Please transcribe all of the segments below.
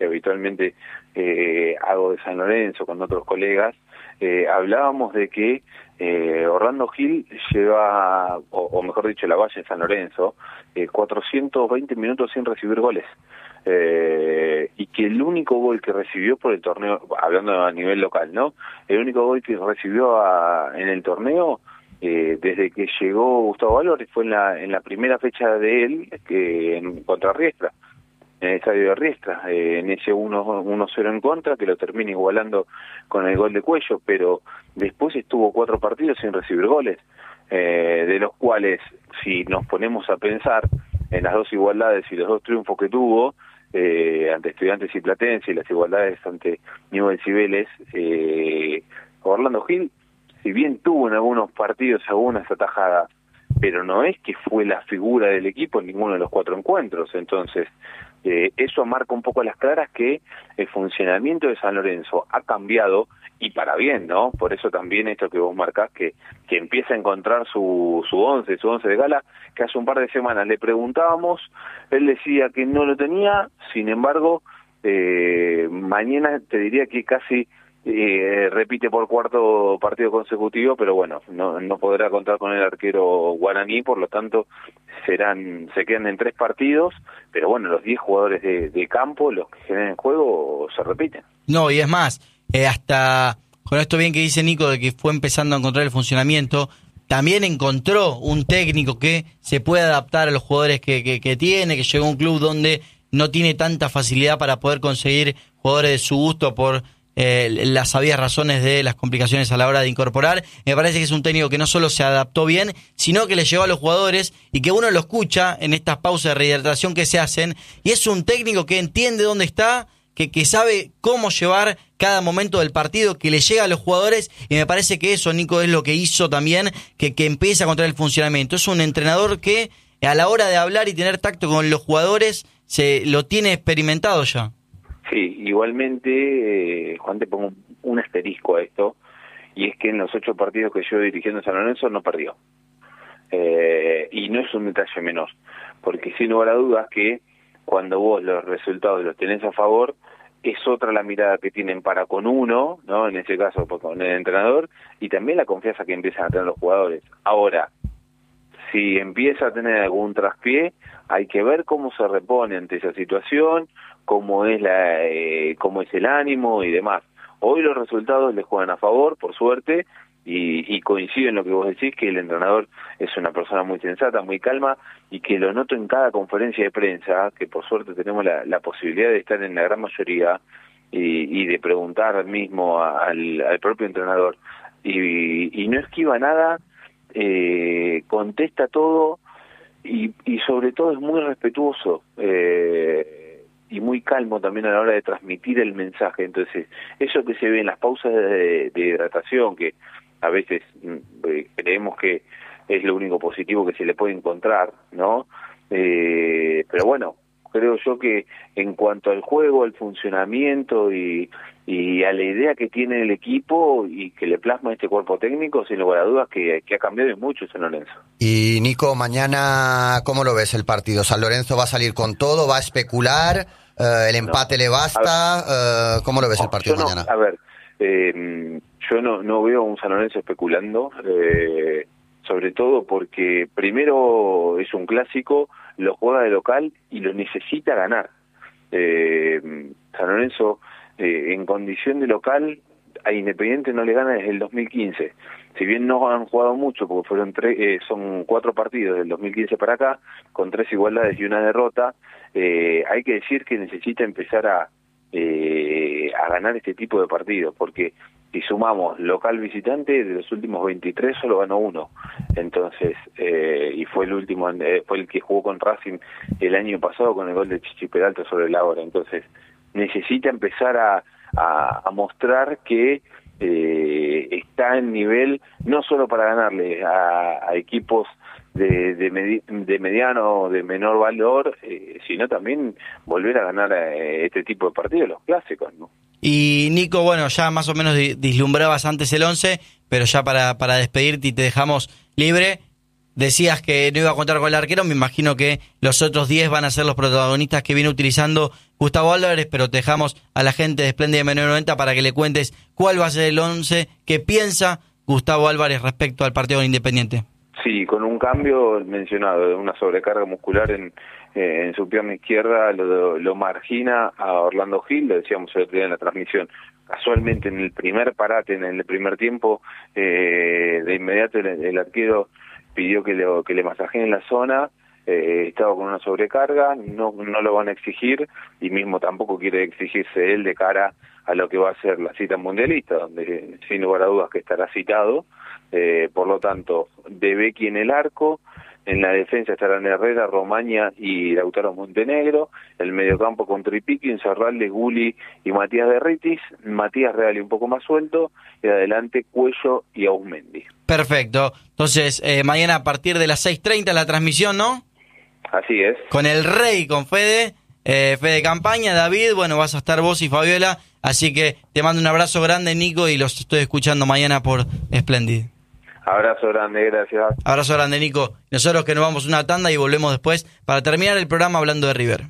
que habitualmente hago de San Lorenzo con otros colegas, hablábamos de que Orlando Gil lleva, o mejor dicho, la Valle de San Lorenzo, 420 minutos sin recibir goles. Y que el único gol que recibió por el torneo, hablando a nivel local, ¿no? El único gol que recibió en el torneo, desde que llegó Gustavo Álvarez, fue en la primera fecha de él, contra Riestra, en el estadio de Riestra, en ese 1-0 en contra, que lo termina igualando con el gol de Cuello, pero después estuvo 4 partidos sin recibir goles, de los cuales, si nos ponemos a pensar en las 2 igualdades y los 2 triunfos que tuvo, ante Estudiantes y Platense, y las igualdades ante Newell's y Vélez, Orlando Gil, si bien tuvo en algunos partidos algunas atajadas, pero no es que fue la figura del equipo en ninguno de los 4 encuentros. Entonces, eso marca un poco a las claras que el funcionamiento de San Lorenzo ha cambiado, y para bien, ¿no? Por eso también esto que vos marcás, que empieza a encontrar su once de gala, que hace un par de semanas le preguntábamos, él decía que no lo tenía, sin embargo, mañana te diría que casi repite por 4 partido consecutivo, pero bueno, no podrá contar con el arquero guaraní, por lo tanto se quedan en 3 partidos, pero bueno, los 10 jugadores de campo, los que generan juego, se repiten. No, y es más, hasta con esto bien que dice Nico, de que fue empezando a encontrar el funcionamiento, también encontró un técnico que se puede adaptar a los jugadores que tiene, que llegó a un club donde no tiene tanta facilidad para poder conseguir jugadores de su gusto por las sabidas razones de las complicaciones a la hora de incorporar. Me parece que es un técnico que no solo se adaptó bien, sino que le llegó a los jugadores y que uno lo escucha en estas pausas de rehidratación que se hacen, y es un técnico que entiende dónde está, que sabe cómo llevar cada momento del partido, que le llega a los jugadores, y me parece que eso, Nico, es lo que hizo también que empiece a encontrar el funcionamiento. Es un entrenador que a la hora de hablar y tener tacto con los jugadores lo tiene experimentado ya. Sí, igualmente, Juan, te pongo un asterisco a esto, y es que en los 8 partidos que yo dirigiendo San Lorenzo no perdió. Y no es un detalle menor, porque sin lugar a dudas que cuando vos los resultados los tenés a favor, es otra la mirada que tienen para con uno, ¿no? En ese caso con el entrenador, y también la confianza que empiezan a tener los jugadores. Ahora, si empieza a tener algún traspié, hay que ver cómo se repone ante esa situación, cómo es el ánimo y demás. Hoy los resultados les juegan a favor, por suerte, y coincido en lo que vos decís, que el entrenador es una persona muy sensata, muy calma, y que lo noto en cada conferencia de prensa, que por suerte tenemos la posibilidad de estar en la gran mayoría y de preguntar mismo al propio entrenador, y no esquiva nada, contesta todo, y sobre todo es muy respetuoso, y muy calmo también a la hora de transmitir el mensaje. Entonces, eso que se ve en las pausas de hidratación, que a veces creemos que es lo único positivo que se le puede encontrar, ¿no? Pero bueno, creo yo que en cuanto al juego, al funcionamiento y a la idea que tiene el equipo y que le plasma este cuerpo técnico, sin lugar a dudas que ha cambiado mucho San Lorenzo. Y Nico, mañana, ¿cómo lo ves el partido? ¿San Lorenzo va a salir con todo? ¿Va a especular? ¿El empate le basta? ¿Cómo lo ves el partido mañana? A ver, yo no veo a un San Lorenzo especulando, sobre todo porque primero es un clásico, lo juega de local y lo necesita ganar. San Lorenzo, en condición de local, a Independiente no le gana desde el 2015. Si bien no han jugado mucho, porque son 4 partidos del 2015 para acá, con 3 igualdades y 1 derrota, hay que decir que necesita empezar a ganar este tipo de partidos, porque si sumamos local visitante, de los últimos 23 solo ganó 1. Entonces, y fue el que jugó con Racing el año pasado con el gol de Chichi Peralta sobre la hora. Entonces, necesita empezar a mostrar que está en nivel no solo para ganarle a equipos de mediano o de menor valor, sino también volver a ganar este tipo de partidos, los clásicos, ¿no? Y Nico, bueno, ya más o menos vislumbrabas antes el 11, pero ya para despedirte y te dejamos libre, decías que no iba a contar con el arquero, me imagino que los otros 10 van a ser los protagonistas que viene utilizando Gustavo Álvarez, pero te dejamos a la gente de Splendid M990 para que le cuentes cuál va a ser el 11 que piensa Gustavo Álvarez respecto al partido con Independiente. Sí, con un cambio mencionado, de una sobrecarga muscular en su pierna izquierda, lo margina a Orlando Gil, lo decíamos el otro día en la transmisión. Casualmente en el primer parate, en el primer tiempo, de inmediato el arquero pidió que le masajeen la zona, estaba con una sobrecarga, no lo van a exigir, y mismo tampoco quiere exigirse él de cara a lo que va a ser la cita mundialista, donde sin lugar a dudas que estará citado. Por lo tanto, De Becchi en el arco, en la defensa estarán Herrera, Romaña y Lautaro Montenegro, el mediocampo con Tripiqui, Insaurralde, Gulli y Matías Derritis, Matías Real un poco más suelto, y adelante Cuello y Ausmendi. Perfecto, entonces mañana a partir de las 6:30 la transmisión, ¿no? Así es. Con el Rey, con Fede Campaña, David, bueno, vas a estar vos y Fabiola, así que te mando un abrazo grande, Nico, y los estoy escuchando mañana por Splendid. Abrazo grande, gracias. Abrazo grande, Nico. Nosotros que nos vamos una tanda y volvemos después para terminar el programa hablando de River.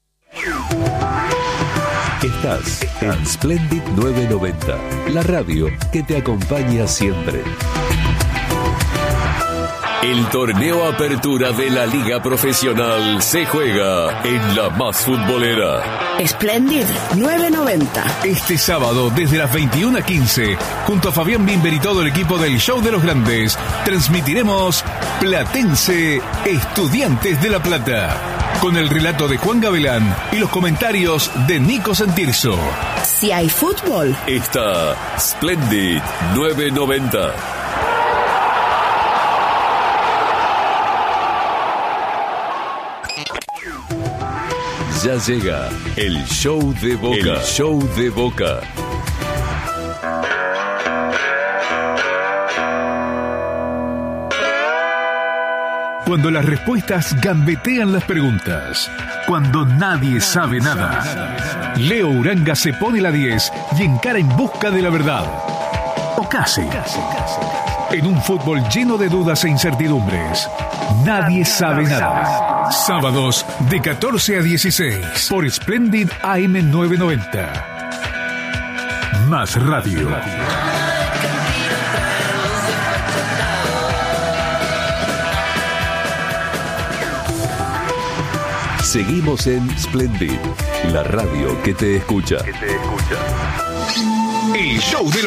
Estás en Splendid 990, la radio que te acompaña siempre. El torneo Apertura de la Liga Profesional se juega en la más futbolera. Splendid 990. Este sábado, desde las 21:15, junto a Fabián Bimber y todo el equipo del Show de los Grandes, transmitiremos Platense Estudiantes de La Plata, con el relato de Juan Gavilán y los comentarios de Nico Santirso. Si hay fútbol, está Splendid 990. Ya llega el Show de Boca. El Show de Boca. Cuando las respuestas gambetean las preguntas. Cuando nadie sabe nada. Leo Uranga se pone la 10 y encara en busca de la verdad. O casi. En un fútbol lleno de dudas e incertidumbres. Nadie sabe nada. Sábados de 14 a 16 por Splendid AM 990. Más radio. Seguimos en Splendid, la radio que te escucha. El show de los